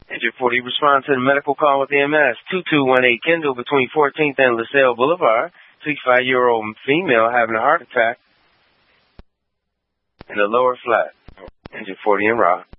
Engine 40, respond to the medical call with EMS. 2218 Kendall between 14th and LaSalle Boulevard. 65-year-old female having a heart attack in the lower flat. Engine 40 en route.